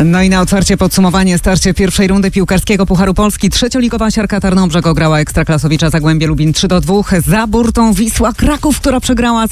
No i na otwarcie podsumowanie starcie pierwszej rundy piłkarskiego Pucharu Polski. Trzecioligowa Siarka Tarnobrzeg ograła Ekstraklasowicza Zagłębie Lubin 3-2. Za burtą Wisła Kraków, która przegrała